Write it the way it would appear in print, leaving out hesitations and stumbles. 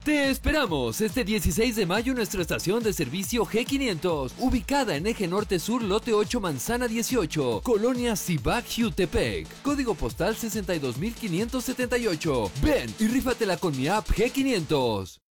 Te esperamos este 16 de mayo en nuestra estación de servicio G500, ubicada en Eje Norte Sur, Lote 8, Manzana 18, Colonia Cibac, Jutepec, código postal 62578. Ven y rífatela con mi app G500.